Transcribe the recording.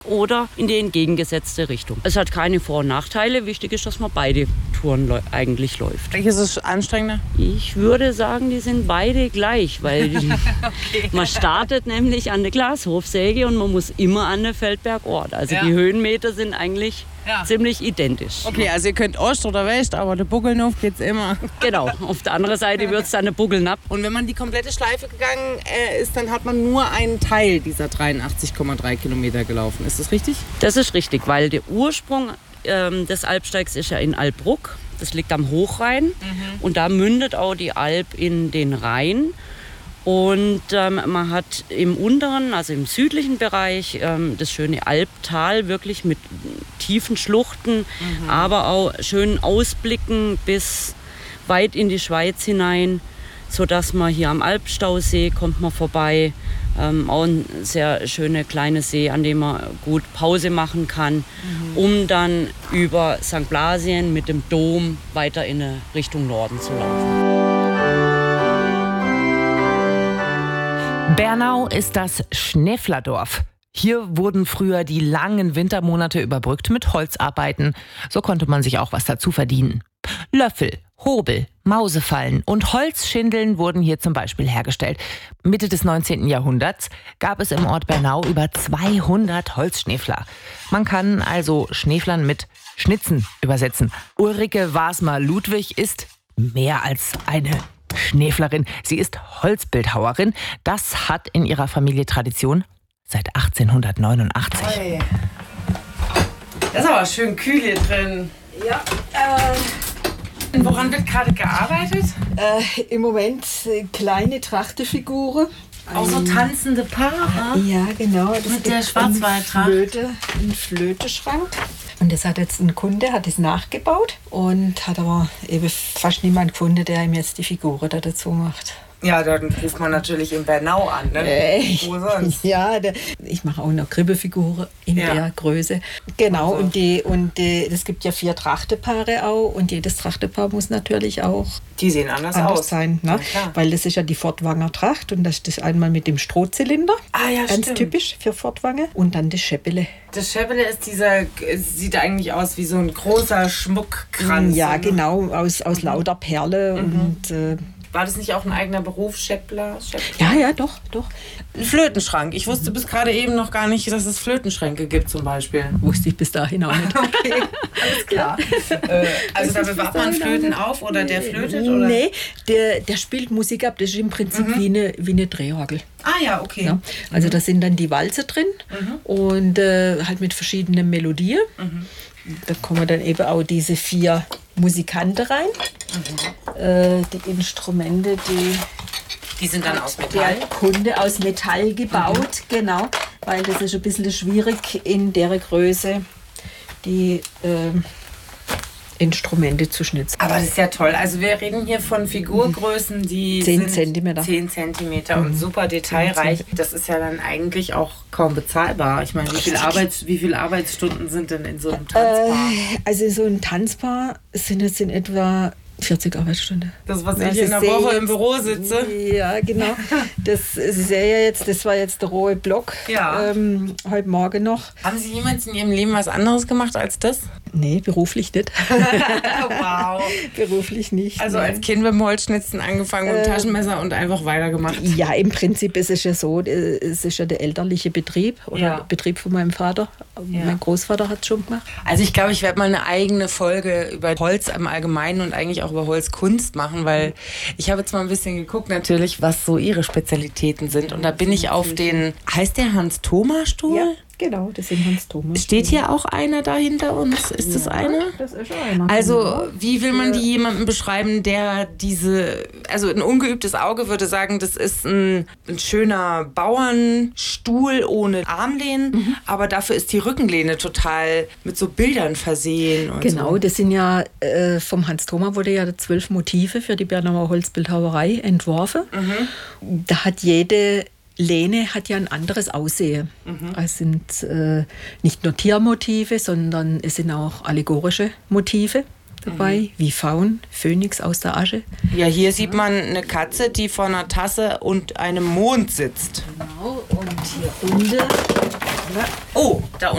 oder in die entgegengesetzte Richtung. Es hat keine Vor- und Nachteile. Wichtig ist, dass man beide Touren eigentlich läuft. Welches ist anstrengender? Ich würde sagen, die sind beide gleich, weil man startet nämlich an der Glashofsäge und man muss immer an der Feldbergort. Also die Höhenmeter sind eigentlich ziemlich identisch. Okay, also ihr könnt Ost oder West, aber der Buckeln auf geht's immer. Genau, auf der anderen Seite wird es dann der Buckeln ab. Und wenn man die komplette Schleife gegangen ist, dann hat man nur einen Teil dieser 83,3 Kilometer gelaufen. Ist das richtig? Das ist richtig, weil der Ursprung des Alpsteigs ist ja in Alpbruck. Das liegt am Hochrhein und da mündet auch die Alp in den Rhein. Und man hat im unteren, also im südlichen Bereich, das schöne Alptal, wirklich mit tiefen Schluchten, aber auch schönen Ausblicken bis weit in die Schweiz hinein, sodass man hier am Alpstausee kommt man vorbei. Auch ein sehr schöner kleiner See, an dem man gut Pause machen kann, um dann über St. Blasien mit dem Dom weiter in Richtung Norden zu laufen. Bernau ist das Schneeflerdorf. Hier wurden früher die langen Wintermonate überbrückt mit Holzarbeiten. So konnte man sich auch was dazu verdienen. Löffel, Hobel, Mausefallen und Holzschindeln wurden hier zum Beispiel hergestellt. Mitte des 19. Jahrhunderts gab es im Ort Bernau über 200 Holzschnefler. Man kann also Schneeflern mit Schnitzen übersetzen. Ulrike Wasmer-Ludwig ist mehr als eine Schneeflerin. Sie ist Holzbildhauerin. Das hat in ihrer Familie Tradition seit 1889. Hey. Das ist aber schön kühl hier drin. Ja, Woran wird gerade gearbeitet? im Moment kleine Trachtefiguren. Auch so tanzende Paare. Ja, genau. Das Mit der Schwarzwaldtracht. Ein Flöteschrank. Und das hat jetzt ein Kunde, hat es nachgebaut und hat aber eben fast niemand gefunden, der ihm jetzt die Figuren da dazu macht. Ja, dann ruft man natürlich in Bernau an, ne? Wo sonst? Ja, ich mache auch noch Kribbelfiguren in der Größe. Genau, und es gibt ja 4 Trachtepaare auch und jedes Trachtepaar muss natürlich auch Die sehen anders aus sein, ne? Weil das ist ja die Fortwanger Tracht und das ist einmal mit dem Strohzylinder, ganz stimmt. Typisch für Fortwange, und dann das Schäppele. Das Schäppele ist sieht eigentlich aus wie so ein großer Schmuckkranz. Ja, genau, aus lauter Perle und War das nicht auch ein eigener Beruf, Schäppler? Ja, doch. Ein Flötenschrank. Ich wusste bis gerade eben noch gar nicht, dass es Flötenschränke gibt zum Beispiel. Wusste ich bis dahin auch nicht. Okay, alles klar. Also da bewahrt man Flöten auf oder der flötet? Oder? Nee, der spielt Musik ab. Das ist im Prinzip wie eine Drehorgel. Ah ja, okay. Ja, also da sind dann die Walze drin und halt mit verschiedenen Melodien. Da kommen dann eben auch diese 4 Musikanten rein. Die Instrumente, die sind dann aus Metall? Der Kunde aus Metall gebaut, genau. Weil das ist ein bisschen schwierig in der Größe, die Instrumente zu schnitzen. Aber das ist ja toll. Also wir reden hier von Figurgrößen, die 10 Zentimeter. 10 Zentimeter und super detailreich. Das ist ja dann eigentlich auch kaum bezahlbar. Ich meine, wie viele Arbeitsstunden sind denn in so einem Tanzpaar? Also so ein Tanzpaar sind jetzt in etwa 40 Arbeitsstunden. Das, was ich in der Woche im Büro sitze. Ja, genau. Das war jetzt der rohe Block. Ja. Heute Morgen noch. Haben Sie jemals in Ihrem Leben was anderes gemacht als das? Nee, beruflich nicht. Wow. Beruflich nicht. Also als Kind mit dem Holzschnitzen angefangen mit Taschenmesser und einfach weitergemacht. Ja, im Prinzip ist es ja so, es ist ja der elterliche Betrieb oder Betrieb von meinem Vater. Ja. Mein Großvater hat es schon gemacht. Also ich glaube, ich werde mal eine eigene Folge über Holz im Allgemeinen und eigentlich auch über Holzkunst machen, weil ich habe jetzt mal ein bisschen geguckt natürlich, was so Ihre Spezialitäten sind. Und da bin ich auf den, heißt der Hans-Thoma-Stuhl? Ja. Genau, das sind Hans Thomas. Steht hier auch einer da hinter uns? Ist das einer? Das ist einer. Also, wie will man die jemandem beschreiben, der also ein ungeübtes Auge würde sagen, das ist ein schöner Bauernstuhl ohne Armlehnen, aber dafür ist die Rückenlehne total mit so Bildern versehen. Und genau, so. Das sind ja, vom Hans Thoma wurde ja 12 Motive für die Bernauer Holzbildhauerei entworfen. Da hat jede Lehne hat ja ein anderes Aussehen. Es sind nicht nur Tiermotive, sondern es sind auch allegorische Motive dabei, wie Faun, Phönix aus der Asche. Ja, hier sieht man eine Katze, die vor einer Tasse und einem Mond sitzt. Genau, und hier unten Oh, da